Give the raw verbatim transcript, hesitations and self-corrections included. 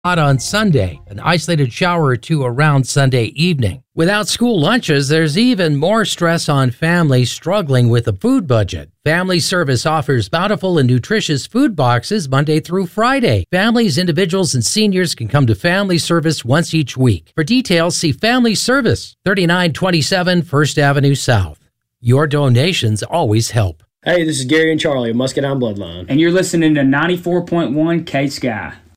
Hot on Sunday, an isolated shower or two around Sunday evening. Without school lunches, there's even more stress on families struggling with a food budget. Family Service offers bountiful and nutritious food boxes Monday through Friday. Families, individuals, and seniors can come to Family Service once each week. For details, see Family Service, thirty-nine twenty-seven First Avenue South. Your donations always help. Hey, this is Gary and Charlie of Muscadine Bloodline. And you're listening to ninety-four point one K-Sky.